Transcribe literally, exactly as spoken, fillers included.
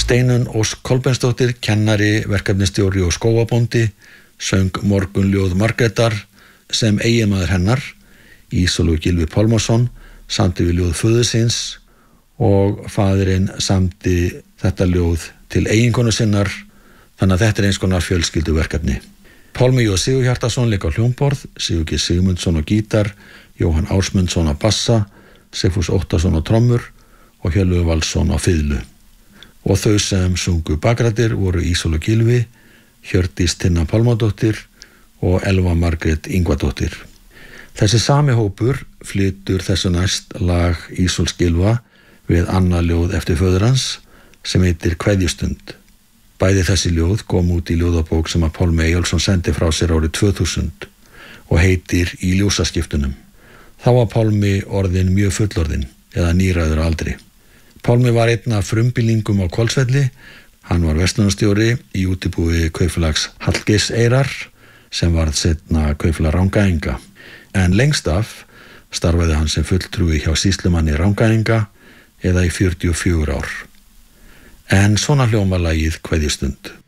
Steinunn Ósk Kolbeinsdóttir, kennari, verkefnistjóri og skógabóndi, söng Morgunljóð Margrétar sem eiginmaður hennar, Ísólfur Gylfi Pálmason, samdi við ljóð föður síns og faðirinn samdi þetta ljóð til eiginkonu sinnar, þannig að þetta er eins konar fjölskylduverkefni. Pálmi J. Sigurhjartarson lék á hljómborð, Sigurgeir Sigmundsson á gítar, Jóhann Ásmundsson á bassa, Sigfús Óttarsson á trommur og Hjörleifur Valsson á fiðlu. Og þau sem sungu bakrættir voru Ísólfur Gylfi, Hjördís Tinna Pálmadóttir og Elva Margrét Ingvadóttir. Þessi sami hópur flytur þessu næst lag Ísóls Gylfa við annað ljóð eftir föður hans sem heitir Kveðjustund. Bæði þessi ljóð kom út í ljóðabók sem að Pálmi Eyjólfsson sendi frá sér árið tvö þúsund og heitir Í ljósaskiptunum. Þá var Pálmi orðinn mjög fullorðinn eða níræður aldri. Pálmi var einn af frumbýlingum á Hvolsvelli. Hann var verslunarstjóri í útibúi kaupfélags Hallgeirseyrar sem varð seinna kaupfélag Rangæinga. En lengst af starfaði hann sem fulltrúi hjá sýslumanni Rangæinga eða í fjörutíu og fjögur ár. En svona hljómar lagið Kveðjustund.